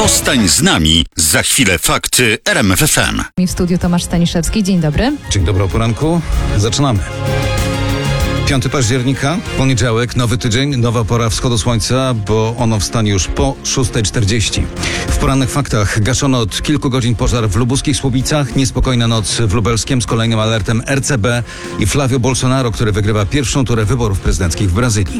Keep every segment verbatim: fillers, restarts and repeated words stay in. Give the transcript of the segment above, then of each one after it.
Zostań z nami. Za chwilę fakty R M F F M. W studiu Tomasz Staniszewski. Dzień dobry. Dzień dobry o poranku. Zaczynamy. piątego października, poniedziałek, nowy tydzień, nowa pora wschodu słońca, bo ono wstanie już po szósta czterdzieści. W porannych faktach gaszono od kilku godzin pożar w lubuskich Słubicach, niespokojna noc w Lubelskiem z kolejnym alertem R C B i Flavio Bolsonaro, który wygrywa pierwszą turę wyborów prezydenckich w Brazylii.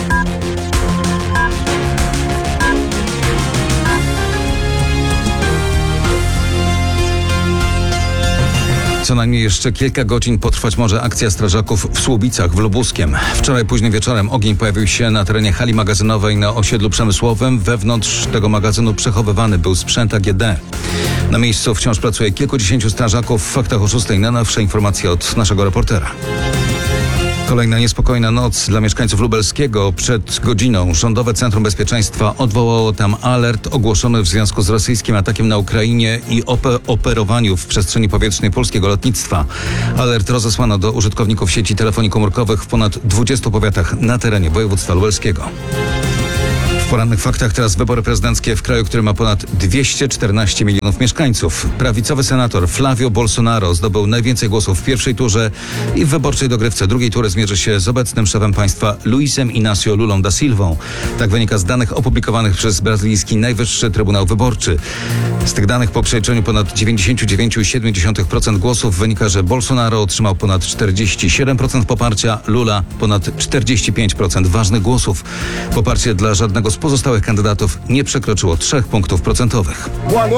Co najmniej jeszcze kilka godzin potrwać może akcja strażaków w Słubicach w Lubuskiem. Wczoraj późnym wieczorem ogień pojawił się na terenie hali magazynowej na osiedlu przemysłowym. Wewnątrz tego magazynu przechowywany był sprzęt A G D. Na miejscu wciąż pracuje kilkudziesięciu strażaków. W faktach o szóstej najnowsze informacje od naszego reportera. Kolejna niespokojna noc dla mieszkańców Lubelskiego. Przed godziną Rządowe Centrum Bezpieczeństwa odwołało tam alert ogłoszony w związku z rosyjskim atakiem na Ukrainie i ope- operowaniu w przestrzeni powietrznej polskiego lotnictwa. Alert rozesłano do użytkowników sieci telefonii komórkowych w ponad dwudziestu powiatach na terenie województwa lubelskiego. W porannych faktach teraz wybory prezydenckie w kraju, który ma ponad dwieście czternaście milionów mieszkańców. Prawicowy senator Flavio Bolsonaro zdobył najwięcej głosów w pierwszej turze i w wyborczej dogrywce drugiej tury zmierzy się z obecnym szefem państwa Luisem Inácio Lulą da Silvą. Tak wynika z danych opublikowanych przez brazylijski Najwyższy Trybunał Wyborczy. Z tych danych po przeliczeniu ponad dziewięćdziesiąt dziewięć przecinek siedem procent głosów wynika, że Bolsonaro otrzymał ponad czterdzieści siedem procent poparcia, Lula ponad czterdzieści pięć procent ważnych głosów. Poparcie dla żadnego z pozostałych kandydatów nie przekroczyło trzech punktów procentowych.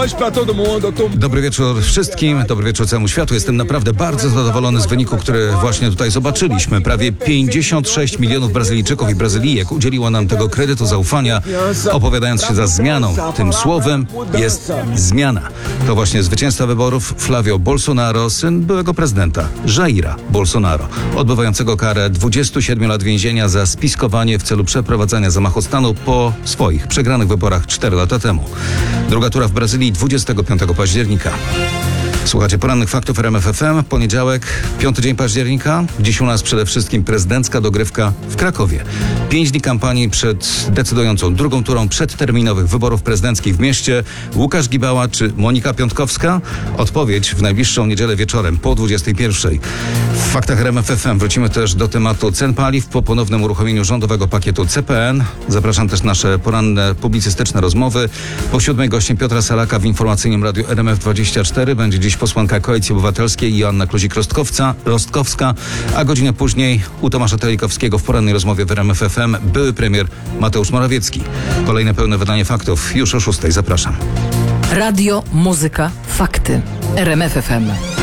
Dobry wieczór wszystkim, dobry wieczór całemu światu. Jestem naprawdę bardzo zadowolony z wyniku, który właśnie tutaj zobaczyliśmy. Prawie pięćdziesiąt sześć milionów Brazylijczyków i Brazylijek udzieliło nam tego kredytu zaufania, opowiadając się za zmianą. Tym słowem jest zmiana. To właśnie zwycięzca wyborów Flavio Bolsonaro, syn byłego prezydenta Jaira Bolsonaro, odbywającego karę dwudziestu siedmiu lat więzienia za spiskowanie w celu przeprowadzania zamachu stanu po swoich przegranych wyborach cztery lata temu. Druga tura w Brazylii dwudziestego piątego października. Słuchacie porannych faktów R M F F M. Poniedziałek, piąty dzień października. Dziś u nas przede wszystkim prezydencka dogrywka w Krakowie. Pięć dni kampanii przed decydującą drugą turą przedterminowych wyborów prezydenckich w mieście. Łukasz Gibała czy Monika Piątkowska? Odpowiedź w najbliższą niedzielę wieczorem po dwudziestej pierwszej. W faktach R M F F M wrócimy też do tematu cen paliw po ponownym uruchomieniu rządowego pakietu C P N. Zapraszam też nasze poranne publicystyczne rozmowy. Po siódmej gościem Piotra Salaka w informacyjnym radiu R M F dwadzieścia cztery będzie dziś posłanka Koalicji Obywatelskiej Joanna Kluzik-Rostkowska, a godzinę później u Tomasza Telikowskiego w porannej rozmowie w R M F F M były premier Mateusz Morawiecki. Kolejne pełne wydanie faktów już o szóstej. Zapraszam. Radio, muzyka, fakty. R M F F M.